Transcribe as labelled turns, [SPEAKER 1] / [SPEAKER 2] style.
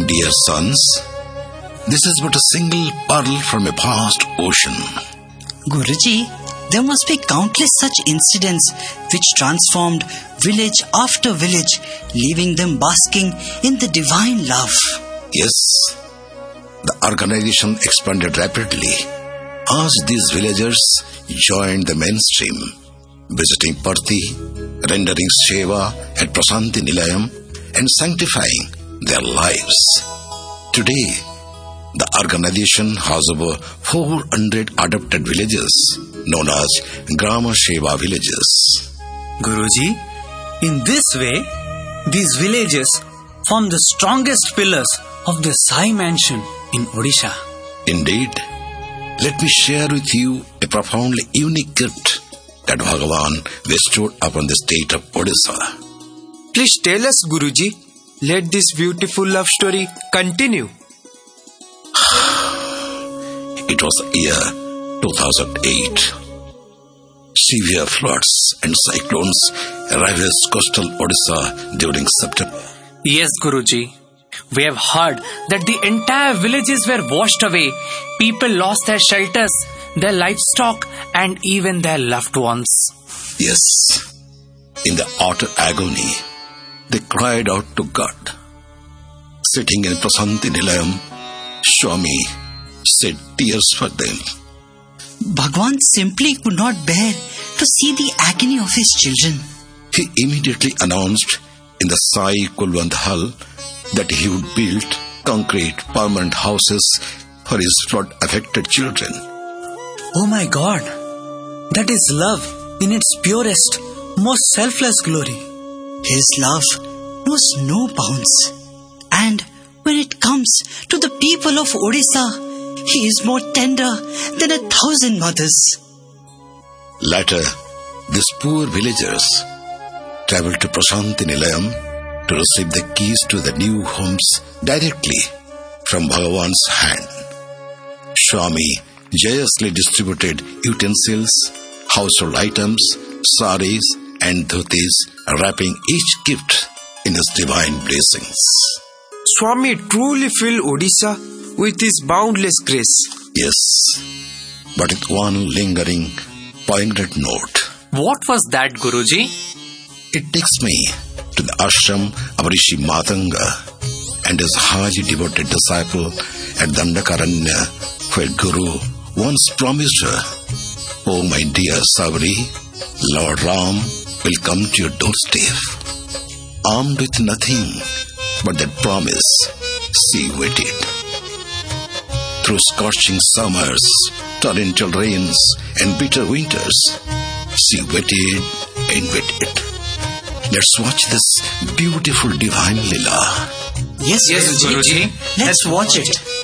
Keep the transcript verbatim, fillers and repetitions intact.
[SPEAKER 1] Dear sons, this is but a single pearl from a vast ocean.
[SPEAKER 2] Guruji, there must be countless such incidents which transformed village after village, leaving them basking in the divine love.
[SPEAKER 1] Yes, the organization expanded rapidly as these villagers joined the mainstream, visiting Parthi, rendering seva at Prasanthi Nilayam and sanctifying their lives. Today, the organization has over four hundred adopted villages known as Grama Seva villages.
[SPEAKER 3] Guruji, in this way, these villages form the strongest pillars of the Sai mansion in Odisha.
[SPEAKER 1] Indeed, let me share with you a profoundly unique gift that Bhagavan bestowed upon the state of Odisha.
[SPEAKER 4] Please tell us, Guruji. Let this beautiful love story continue.
[SPEAKER 1] It was the year two thousand eight. Severe floods and cyclones ravaged coastal Odisha during September.
[SPEAKER 3] Yes, Guruji. We have heard that the entire villages were washed away. People lost their shelters, their livestock, and even their loved ones.
[SPEAKER 1] Yes. In the utter agony, they cried out to God. Sitting in Prasanthi Nilayam, Swami shed tears for them.
[SPEAKER 2] Bhagwan simply could not bear to see the agony of his children.
[SPEAKER 1] He immediately announced in the Sai Kulwant Hall that he would build concrete permanent houses for his flood-affected children.
[SPEAKER 3] Oh my God! That is love in its purest, most selfless glory.
[SPEAKER 2] His love knows no bounds. And when it comes to the people of Odisha, he is more tender than a thousand mothers.
[SPEAKER 1] Later, these poor villagers traveled to Prasanthi Nilayam to receive the keys to the new homes directly from Bhagavan's hand. Swami joyously distributed utensils, household items, saris and dhotis, wrapping each gift in his divine blessings.
[SPEAKER 4] Swami truly filled Odisha with his boundless grace.
[SPEAKER 1] Yes, but with one lingering, poignant note.
[SPEAKER 3] What was that, Guruji?
[SPEAKER 1] It takes me to the ashram of Rishi Matanga and his highly devoted disciple at Dandakaranya, where Guru once promised her, "Oh my dear Sabri, Lord Ram will come to your doorstep." Armed with nothing but that promise, she waited. Through scorching summers, torrential rains and bitter winters, she waited and waited. Let's watch this beautiful divine Leela.
[SPEAKER 2] Yes,
[SPEAKER 3] yes Guruji.
[SPEAKER 2] Let's watch it.